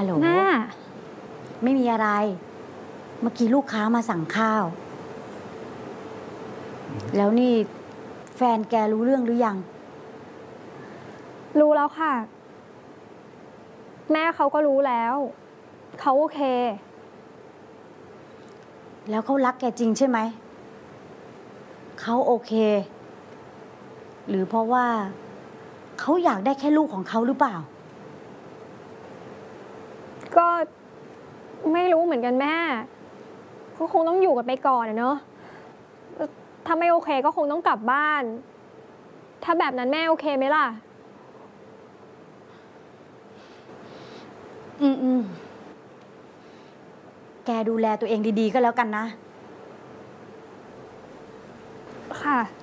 ฮัลโหลแม่ไม่มีอะไร เมื่อกี้ลูกค้ามาสั่งข้าว แล้วนี่แฟนแกรู้เรื่องหรือยังรู้แล้วค่ะ แม่เขาก็รู้แล้วเขาโอเคแล้วเขารักแกจริงใช่ไหม เขาโอเค หรือเพราะว่าเขาอยากได้แค่ลูกของเขาหรือเปล่าก็ไม่รู้เหมือนกันแม่ก็คงต้องอยู่กันไปก่อนอะเนอะถ้าไม่โอเคก็คงต้องกลับบ้าน ถ้าแบบนั้นแม่โอเคไหมล่ะอืมแกดูแลตัวเองดีๆก็แล้วกันนะค่ะ